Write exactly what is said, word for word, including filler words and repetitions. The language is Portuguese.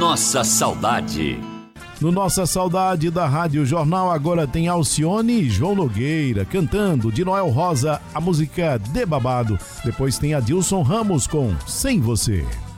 Nossa Saudade. No Nossa Saudade da Rádio Jornal, agora tem Alcione e João Nogueira cantando de Noel Rosa a música De Babado. Depois tem Adilson Ramos com Sem Você.